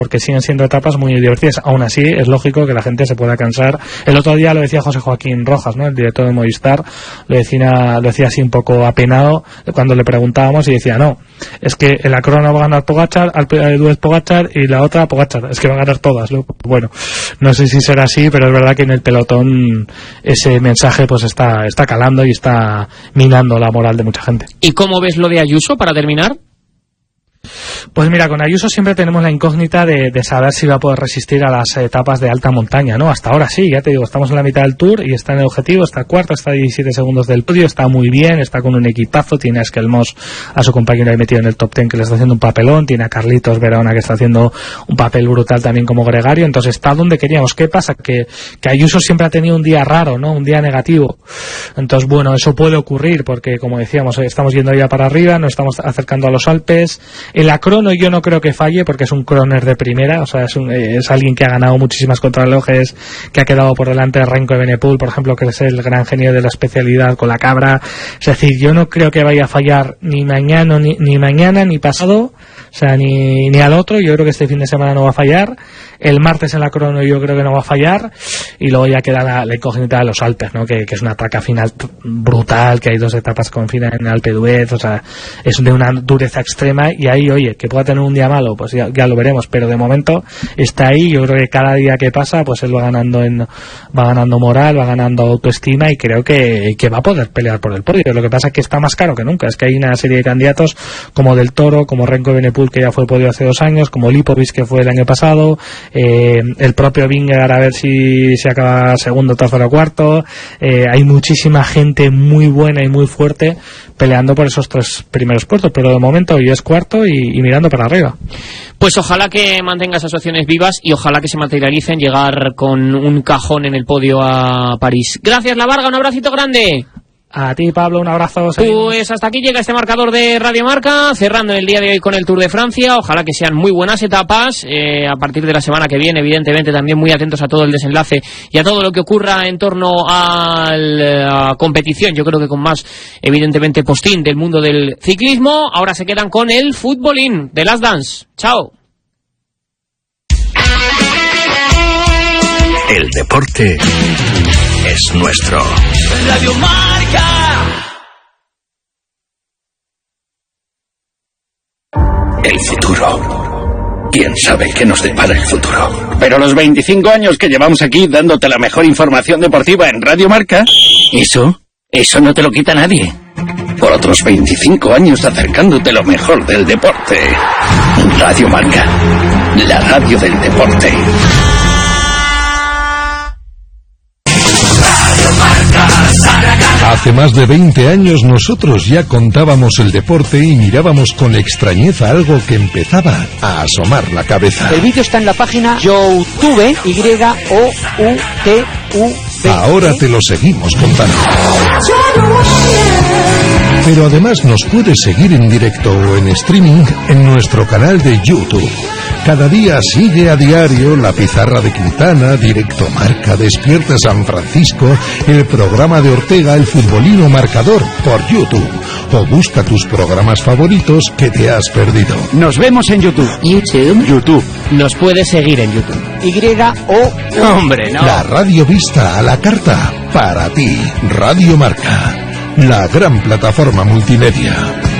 porque siguen siendo etapas muy divertidas. Aún así, es lógico que la gente se pueda cansar. El otro día lo decía José Joaquín Rojas, ¿no?, el director de Movistar, lo decía así un poco apenado cuando le preguntábamos, y decía, no, es que en la crono va a ganar Pogačar, Alpe d'Huez Pogačar, y la otra Pogačar, es que va a ganar todas, ¿no? Bueno, no sé si será así, pero es verdad que en el pelotón ese mensaje pues está calando y está minando la moral de mucha gente. ¿Y cómo ves lo de Ayuso, para terminar? Pues mira, con Ayuso siempre tenemos la incógnita de saber si va a poder resistir a las etapas de alta montaña, ¿no? Hasta ahora sí, ya te digo, estamos en la mitad del Tour y está en el objetivo, está cuarto, está a 17 segundos del podio, está muy bien, está con un equipazo, tiene a Esquelmos, a su compañero ahí metido en el top 10, que le está haciendo un papelón, tiene a Carlitos Verona, que está haciendo un papel brutal también como gregario, entonces está donde queríamos. ¿Qué pasa? Que Ayuso siempre ha tenido un día raro, ¿no?, un día negativo. Entonces, bueno, eso puede ocurrir, porque como decíamos, estamos yendo ya para arriba, nos estamos acercando a los Alpes. En la crono yo no creo que falle, porque es un croner de primera, o sea, es alguien que ha ganado muchísimas contrarrelojes, que ha quedado por delante de Renko Evenepoel, por ejemplo, que es el gran genio de la especialidad con la cabra. Es decir, yo no creo que vaya a fallar ni mañana ni pasado, o sea, ni al otro. Yo creo que este fin de semana no va a fallar. El martes en la crono yo creo que no va a fallar, y luego ya queda la incógnita de los Alpes, ¿no?, que es una traca final brutal, que hay 2 etapas con final en Alpe d'Huez, o sea, es de una dureza extrema, y ahí, oye, que pueda tener un día malo, pues ya lo veremos, pero de momento está ahí. Yo creo que cada día que pasa, pues él va ganando moral, va ganando autoestima, y creo que va a poder pelear por el podio. Lo que pasa es que está más caro que nunca, es que hay una serie de candidatos como Del Toro, como Renko Evenepoel, que ya fue podio hace 2 años, como Lipovic, que fue el año pasado, el propio Vingegaard, a ver si se acaba segundo, tercero o cuarto. Hay muchísima gente muy buena y muy fuerte peleando por esos 3 primeros puestos, pero de momento hoy es cuarto y mirando para arriba. Pues ojalá que mantenga esas opciones vivas y ojalá que se materialicen llegar con un cajón en el podio a París. Gracias, La Varga, un abracito grande. A ti, Pablo, un abrazo. Pues hasta aquí llega este marcador de Radio Marca, cerrando el día de hoy con el Tour de Francia. Ojalá que sean muy buenas etapas. A partir de la semana que viene, evidentemente, también muy atentos a todo el desenlace y a todo lo que ocurra en torno a la competición. Yo creo que con más, evidentemente, postín del mundo del ciclismo. Ahora se quedan con el futbolín de Last Dance. Chao. El deporte es nuestro. Radio Marca. El futuro. ¿Quién sabe qué nos depara el futuro? Pero los 25 años que llevamos aquí dándote la mejor información deportiva en Radio Marca, eso no te lo quita nadie. Por otros 25 años acercándote lo mejor del deporte. Radio Marca, la radio del deporte. Hace más de 20 años nosotros ya contábamos el deporte y mirábamos con extrañeza algo que empezaba a asomar la cabeza. El vídeo está en la página YouTube, YOUTUV. Ahora te lo seguimos contando. Pero además nos puedes seguir en directo o en streaming en nuestro canal de YouTube. Cada día sigue a diario La Pizarra de Quintana, Directo Marca, Despierta San Francisco, el programa de Ortega, El Futbolino Marcador, por YouTube. O busca tus programas favoritos que te has perdido. Nos vemos en YouTube. YouTube. Nos puedes seguir en YouTube. Hombre, no. La radio vista a la carta, para ti. Radio Marca, la gran plataforma multimedia.